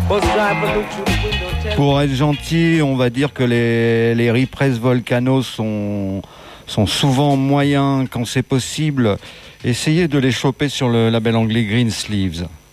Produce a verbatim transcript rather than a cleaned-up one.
Pour être gentil, on va dire que les, les Repress Volcano sont, sont souvent moyens quand c'est possible. Essayez de les choper sur le label anglais Green Sleeves.